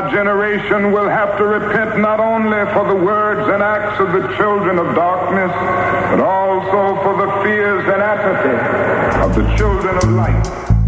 generation will have to repent not only for the words and acts of the children of darkness, but also for the fears and apathy of the children of light.